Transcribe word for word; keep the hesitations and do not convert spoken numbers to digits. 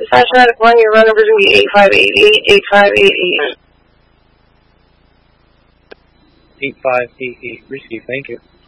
Dispatch Medic one, your run number is going to be eight five eight eight, eight five eight eight. eight five eight eight, receive, thank you.